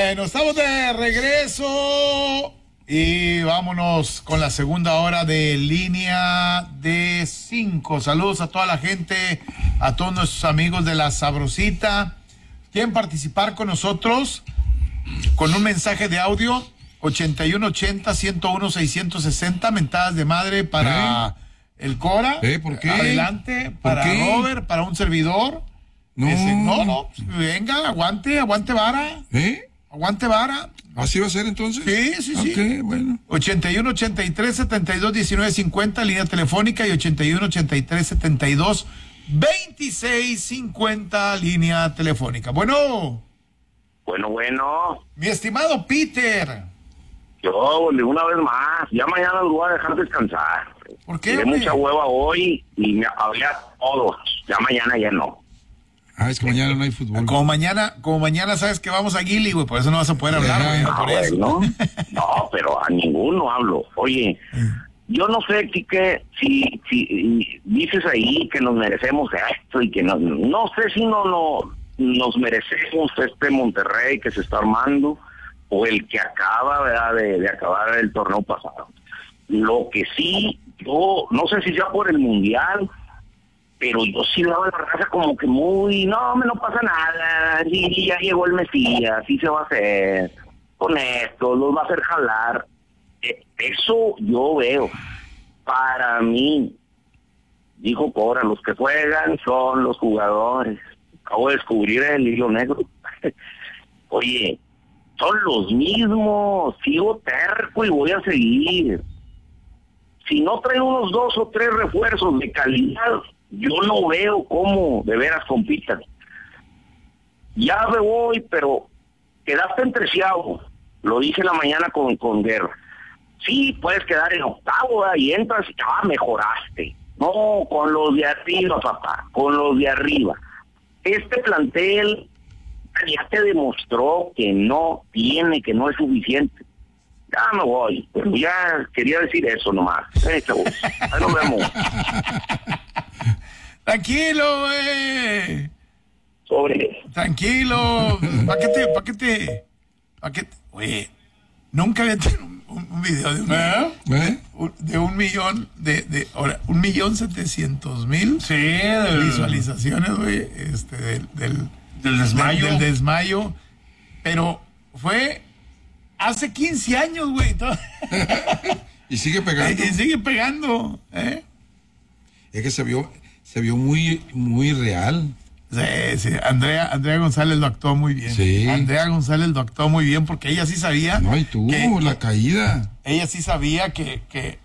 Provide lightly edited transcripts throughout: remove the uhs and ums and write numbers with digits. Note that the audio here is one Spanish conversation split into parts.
Bueno, estamos de regreso y vámonos con la segunda hora de Línea de 5. Saludos a toda la gente, a todos nuestros amigos de La Sabrosita. ¿Quieren participar con nosotros? Con un mensaje de audio, 8180-101-660, mentadas de madre para el Cora. ¿Por qué? Adelante, ¿Por para qué? Robert, para un servidor. No, venga, aguante vara. Aguante vara. ¿Así va a ser entonces? Sí. Ok, bueno. 81-83-72-19-50, línea telefónica, y 81-83-72-26-50, línea telefónica. Bueno. Mi estimado Peter. Yo, de una vez más, ya mañana los voy a dejar descansar. ¿Por qué, Tiré güey? mucha hueva hoy y me había todos. Ya mañana ya no. Es que mañana no hay fútbol. Como mañana sabes que vamos a Guili, güey, por eso no vas a poder hablar, güey, por eso. No, pero a ninguno hablo. Oye, yo no sé, Quique, si dices ahí que nos merecemos esto y que no sé si no nos merecemos este Monterrey que se está armando o el que acaba, ¿verdad?, de acabar el torneo pasado. Lo que sí, yo no sé si sea por el Mundial, pero yo sí daba la raza como que muy, no pasa nada, sí, ya llegó el Mesías, sí se va a hacer, con esto, los va a hacer jalar. Eso yo veo. Para mí, dijo Cora, los que juegan son los jugadores. Acabo de descubrir el hilo negro. Oye, son los mismos, sigo terco y voy a seguir. Si no trae unos 2 o 3 refuerzos de calidad, yo no veo cómo de veras compitan. Ya me voy, pero quedaste en 13avo. Lo dije en la mañana con Guerra. Sí, puedes quedar en 8avo, ¿verdad? Y entras y mejoraste. No, con los de arriba, papá, con los de arriba. Este plantel ya te demostró que no tiene, que no es suficiente. Ya me voy, pero ya quería decir eso nomás. Chavos, ahí nos vemos. Tranquilo, güey. Tranquilo. ¿Para qué? Oye, nunca había tenido un video de un millón de 1,700,000 visualizaciones, güey, del desmayo, pero fue hace 15 años, güey. Y sigue pegando. Y sigue pegando, Es que se vio muy, muy real. Sí. Andrea González lo actuó muy bien. Sí. Andrea González lo actuó muy bien porque ella sí sabía. No, y tú, la caída. Ella sí sabía que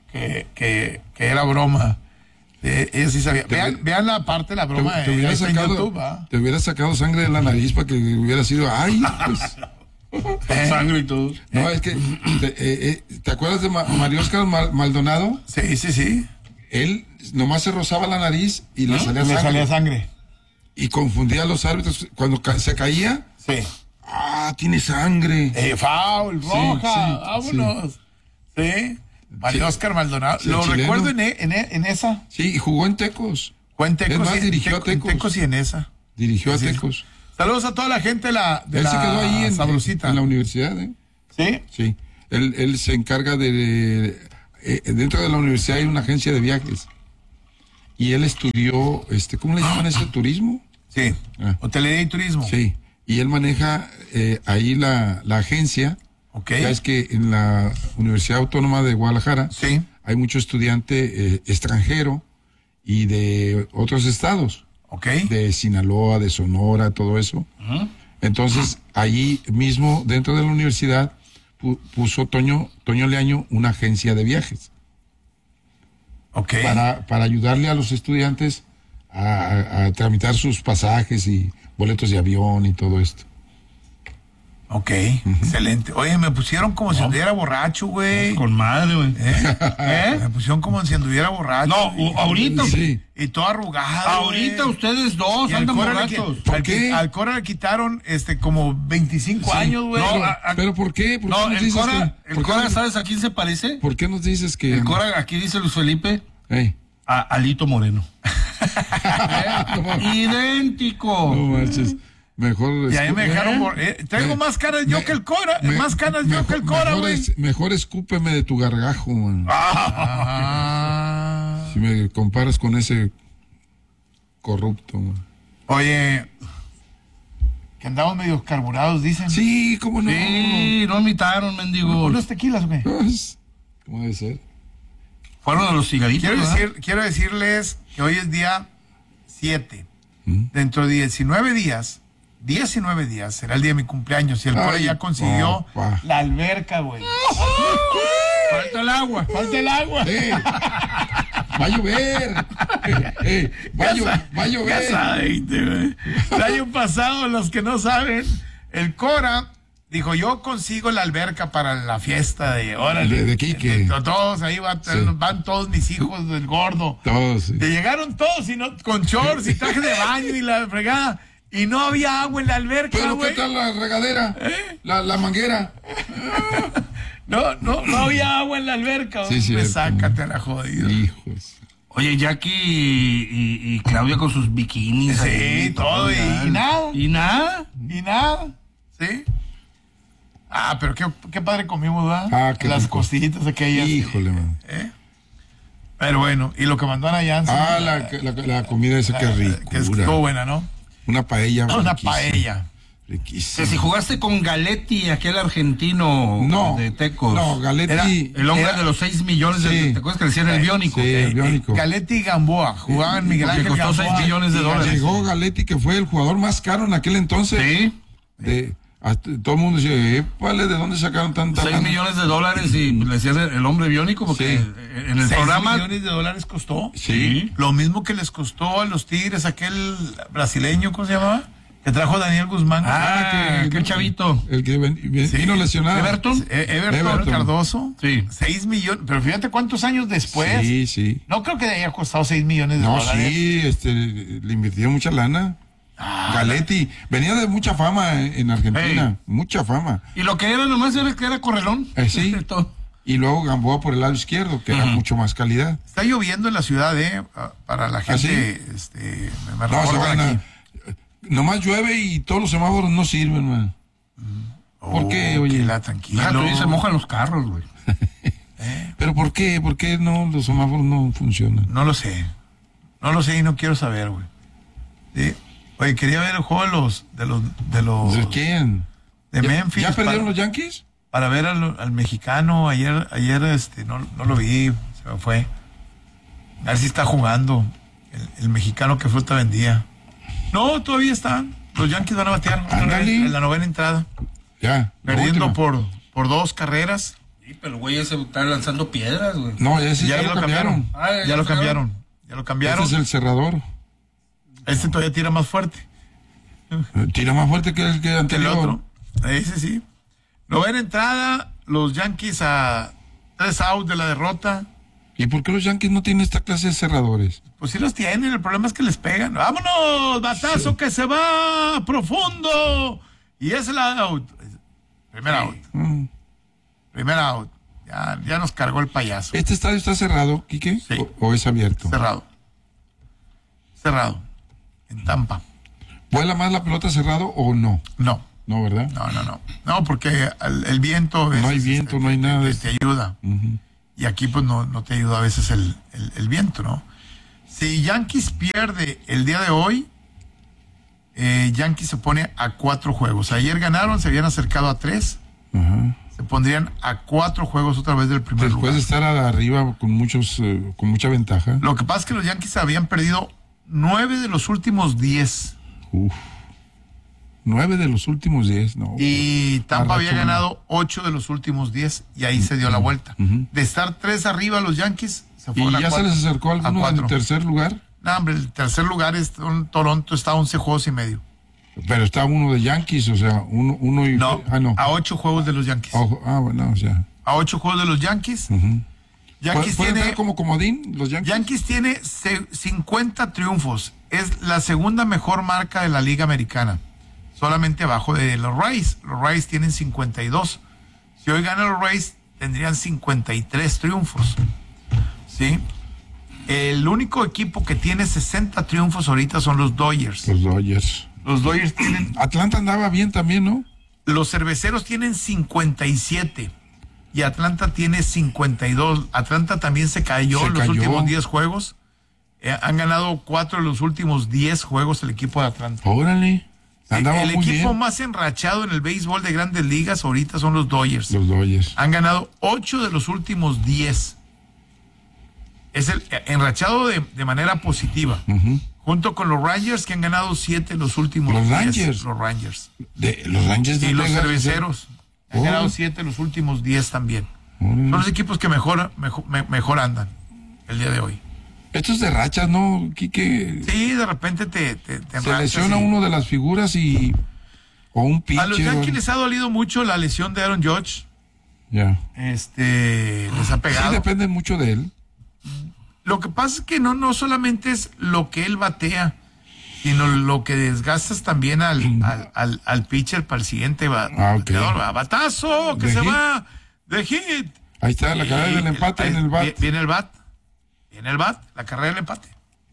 era broma. Ella sí sabía. Vean la parte de la broma. Te hubiera sacado sangre de la nariz para que hubiera sido. Pues. Sangre y todo. No, es que. ¿Te acuerdas de Mario Oscar Maldonado? Sí. Él nomás se rozaba la nariz y le salía sangre. Y confundía a los árbitros. Cuando se caía. Sí. Tiene sangre. Foul, roja, vámonos. Sí. Mario Oscar Maldonado. Lo recuerdo en esa. Sí, y jugó en Tecos. Es más, dirigió a Tecos. En Tecos y en esa. Dirigió a Tecos. Saludos a toda la gente de la Él se quedó ahí en la universidad, ¿Sí? Sí. Él se encarga dentro de la universidad hay una agencia de viajes. Y él estudió, ¿cómo le llaman ese turismo? Sí. Hotelería y turismo. Sí. Y él maneja ahí la agencia. Okay. Ya es que en la Universidad Autónoma de Guadalajara hay mucho estudiante extranjero y de otros estados. Okay. De Sinaloa, de Sonora, todo eso. Entonces, allí mismo, dentro de la universidad, puso Toño Leaño una agencia de viajes. Okay. Para ayudarle a los estudiantes a tramitar sus pasajes y boletos de avión y todo esto. Ok, excelente. Oye, me pusieron como si anduviera borracho, güey. Con madre, güey. Me pusieron como si anduviera borracho. No, ahorita. Sí. Y todo arrugado. Ahorita güey. Ustedes dos andan borrachos. ¿Por qué? Al Cora le quitaron como 25 años, güey. No, ¿Pero por qué? ¿Por qué no, nos el dices Cora, que, el Cora, ¿sabes a quién se parece? ¿Por qué nos dices que...? El Cora, aquí dice Luis Felipe, Hey. a Alito Moreno. No, Idéntico. no marches. Mejor Y ahí me dejaron escúpeme. traigo más canas yo que el Cora, más canas yo que el Cora, güey. Mejor escúpeme de tu gargajo, man. Si me comparas con ese corrupto, man. Oye, que andamos medio carburados, dicen. Sí, cómo no. Sí, no imitaron, mendigos. Unos tequilas, güey. Pues, ¿cómo debe ser? Fueron a los cigaritos, Quiero decirles que hoy es día 7. Dentro de 19 días será el día de mi cumpleaños y el Cora ya consiguió la alberca, güey. Falta el agua. Falta el agua. Va a llover. Va a llover. El año pasado, los que no saben, el Cora dijo, yo consigo la alberca para la fiesta de órale. De Quique. Todos ahí van todos mis hijos del gordo. Todos, sí. Y llegaron todos con shorts y traje de baño y la fregada. Y no había agua en la alberca, Pero güey. ¿qué tal la regadera? La manguera. No había agua en la alberca. Sí, me cierto. sácate la jodida. Hijos. Oye, Jackie y Claudia con sus bikinis. Sí, ahí, todo. Y nada. ¿Y nada? Y nada. ¿Sí? Pero qué padre comimos, ¿verdad? Qué las rico. costillitas aquellas. Híjole, man. Pero bueno, y lo que mandó Ana Janssen. La comida esa que rico. Que estuvo buena, ¿no? Una paella. Una riquísima. paella. Riquísima. Que si jugaste con Galetti, aquel argentino de Tecos. No, Galetti. El hombre de los 6 millones Sí. ¿te acuerdas que le decían el biónico? Sí, el biónico. Galetti y Gamboa. Jugaban Miguel Porque Ángel costó Gamboa. 6 millones de dólares. Llegó Galetti, que fue el jugador más caro en aquel entonces. Sí. Todo el mundo decía, ¿de dónde sacaron tanta 6 lana? millones de dólares y le decían el hombre biónico porque Sí. en el 6 programa. millones de dólares costó. Sí. Lo mismo que les costó a los Tigres aquel brasileño, ¿cómo se llamaba? Que trajo Daniel Guzmán. Aquel chavito. El que vino lesionado. Everton. Everton Cardoso. Sí. 6 millones. Pero fíjate cuántos años después. Sí. No creo que le haya costado 6 millones de No, dólares. sí, le invirtieron mucha lana. Galetti venía de mucha fama en Argentina, mucha fama. Y lo que era nomás era que era correlón. Sí. Todo. Y luego Gamboa por el lado izquierdo, que era mucho más calidad. Está lloviendo en la ciudad, para la gente. ¿Sí? Me No, se recuerdan van aquí. nomás llueve y todos los semáforos no sirven, man. ¿Por qué, oye? Tranquilo. Tú se mojan los carros, güey. ¿Pero por qué? ¿Por qué no los semáforos no funcionan? No lo sé y no quiero saber, güey. ¿Sí? Oye, quería ver el juego de los ¿De quién? de Memphis. ¿Ya perdieron los Yankees? Para ver al mexicano. Ayer no lo vi, se me fue. A ver si está jugando el mexicano que fruta vendía. No, todavía están. Los Yankees van a batear otra vez en la 9ª entrada. Ya. la Perdiendo última. por 2 carreras. Sí, pero el güey ese está lanzando piedras, güey. No, ese Ya ya lo cambiaron. Ya lo cambiaron. Este es el cerrador. Este todavía tira más fuerte Tira más fuerte que el que el anterior. otro. Ese sí. 9ª entrada, los Yankees a 3 outs de la derrota. ¿Y por qué los Yankees no tienen esta clase de cerradores? Pues sí los tienen, el problema es que les pegan. ¡Vámonos! ¡Batazo que se va profundo! Y es el out. Primer out. Primer out. Ya nos cargó el payaso. ¿Este estadio está cerrado, Quique? Sí. ¿O es abierto? Cerrado. En Tampa. ¿Vuela más la pelota cerrado o no? No, No, ¿verdad? No, porque el viento... a veces, No hay viento, no hay nada. Te ayuda. Y aquí pues no te ayuda a veces el viento, ¿no? Si Yankees pierde el día de hoy, Yankees se pone a 4 juegos. Ayer ganaron, se habían acercado a 3. Ajá. Se pondrían a 4 juegos otra vez del primer Después lugar. de estar arriba con mucha ventaja. Lo que pasa es que los Yankees habían perdido 9 de los últimos 10. 9 de los últimos 10, no. Y Tampa había Arracho, ganado 8 de los últimos 10 y ahí se dio la vuelta. De estar 3 arriba los Yankees, se ¿Y fueron a ya 4. se les acercó alguno en el tercer lugar? No, hombre, el tercer lugar es Toronto, está a 11 juegos y medio. Pero está uno de Yankees, o sea, uno y... No, no. a 8 juegos de los Yankees. Bueno, o sea... A 8 juegos de los Yankees. Yankees ¿Pueden tiene... ver como comodín los Yankees? Yankees tiene 50 triunfos. Es la segunda mejor marca de la Liga Americana. Solamente abajo de los Rays. Los Rays tienen 52. Si hoy ganan los Rays, tendrían 53 triunfos. ¿Sí? El único equipo que tiene 60 triunfos ahorita son los Dodgers. Los Dodgers. Los Dodgers tienen... Atlanta andaba bien también, ¿no? Los Cerveceros tienen 57 y Atlanta tiene 52. Atlanta también se cayó en los últimos 10 juegos. Han ganado 4 de los últimos 10 juegos el equipo de Atlanta. Órale. Andaba El muy equipo bien. más enrachado en el béisbol de Grandes Ligas ahorita son los Dodgers. Los Dodgers. Han ganado 8 de los últimos 10. Es el enrachado de manera positiva. Uh-huh. Junto con los Rangers, que han ganado 7 de los últimos 10. Rangers. Los Rangers. Los Rangers Y de los Texas. Cerveceros. Han ganado 7 de los últimos 10 también. Son los equipos que mejor andan el día de hoy. Estos de rachas, ¿no, Quique? Sí, de repente te Se lesiona uno de las figuras o un pitcher. A los Yankees les ha dolido mucho la lesión de Aaron Judge. Ya. Les ha pegado. Sí, depende mucho de él. Lo que pasa es que no solamente es lo que él batea, sino lo que desgastas también al pitcher para el siguiente bateador. Batazo, que De se hit. va de hit. Ahí está la carrera del empate en el bat. Viene el bat, la carrera del empate.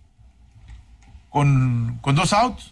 Con 2 outs.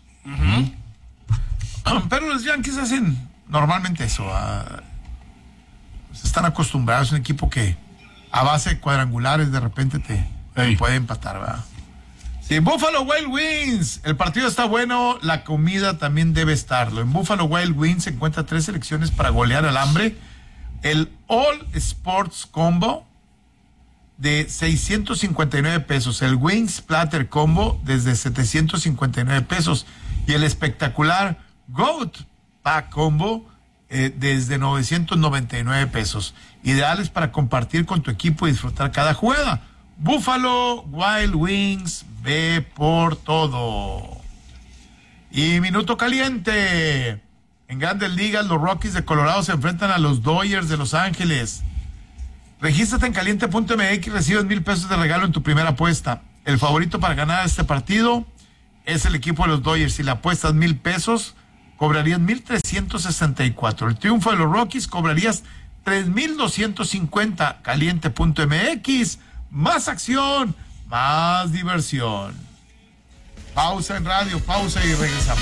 Pero los Yankees hacen normalmente eso. Están acostumbrados, un equipo que a base de cuadrangulares de repente te puede empatar, ¿verdad? Sí, Buffalo Wild Wings, el partido está bueno, la comida también debe estarlo. En Buffalo Wild Wings se encuentra 3 selecciones para golear al hambre. El All Sports Combo de 659 pesos, el Wings Platter Combo desde 759 pesos y el espectacular Goat Pack Combo desde 999 pesos. Ideales para compartir con tu equipo y disfrutar cada jugada. Buffalo Wild Wings, ve por todo. Y minuto caliente. En Grandes Ligas, los Rockies de Colorado se enfrentan a los Dodgers de Los Ángeles. Regístrate en caliente.mx y recibes 1,000 pesos de regalo en tu primera apuesta. El favorito para ganar este partido es el equipo de los Dodgers. Si le apuestas 1,000 pesos, cobrarías 1,364. El triunfo de los Rockies cobrarías 3,250. Caliente.mx. Más acción, más diversión. Pausa en radio, pausa y regresamos.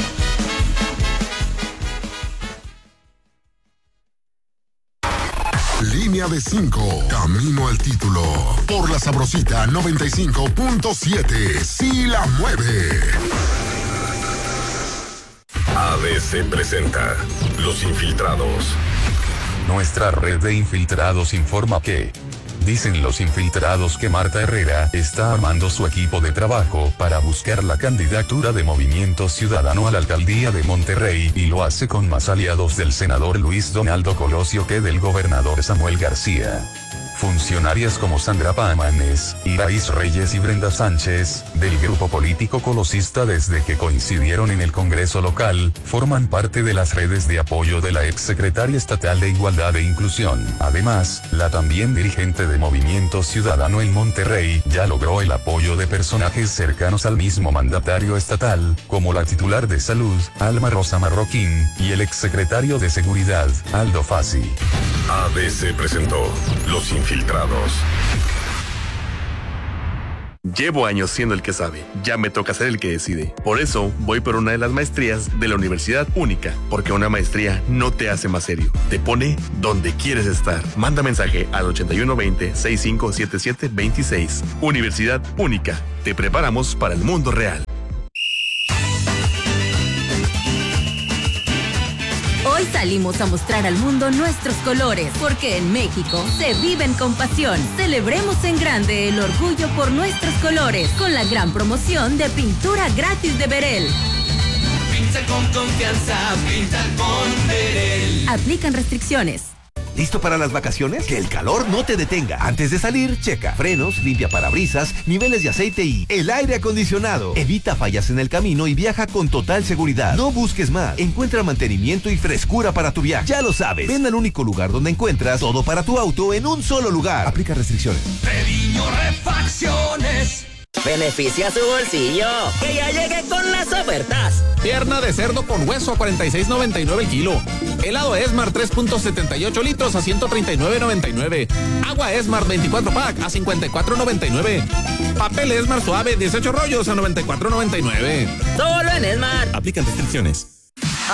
Línea de 5, camino al título. Por la Sabrosita 95.7, sí la mueve. ABC presenta Los Infiltrados. Nuestra red de infiltrados informa que... Dicen los infiltrados que Marta Herrera está armando su equipo de trabajo para buscar la candidatura de Movimiento Ciudadano a la alcaldía de Monterrey y lo hace con más aliados del senador Luis Donaldo Colosio que del gobernador Samuel García. Funcionarias como Sandra Pámanes, Iraís Reyes y Brenda Sánchez, del grupo político colosista desde que coincidieron en el Congreso local, forman parte de las redes de apoyo de la exsecretaria estatal de Igualdad e Inclusión. Además, la también dirigente de Movimiento Ciudadano en Monterrey ya logró el apoyo de personajes cercanos al mismo mandatario estatal, como la titular de Salud, Alma Rosa Marroquín, y el exsecretario de Seguridad, Aldo Fassi. ABC presentó Los Infiltrados. Llevo años siendo el que sabe, ya me toca ser el que decide. Por eso, voy por una de las maestrías de la Universidad Única, porque una maestría no te hace más serio, te pone donde quieres estar. Manda mensaje al 8120-657726. Universidad Única, te preparamos para el mundo real. Hoy salimos a mostrar al mundo nuestros colores, porque en México se viven con pasión. Celebremos en grande el orgullo por nuestros colores, con la gran promoción de pintura gratis de Berel. Pinta con confianza, pinta con Berel. Aplican restricciones. ¿Listo para las vacaciones? Que el calor no te detenga. Antes de salir, checa frenos, limpia parabrisas, niveles de aceite y el aire acondicionado. Evita fallas en el camino y viaja con total seguridad. No busques más. Encuentra mantenimiento y frescura para tu viaje. Ya lo sabes. Ven al único lugar donde encuentras todo para tu auto en un solo lugar. Aplica restricciones. Treviño Refacciones. beneficia su bolsillo. Que ya llegue con las ofertas. Pierna de cerdo con hueso a $46.99 el kilo. Helado Esmar 3.78 litros a $139.99. Agua Esmar 24 pack a $54.99. Papel Esmar suave 18 rollos a $94.99. Solo en Esmar. Aplican restricciones.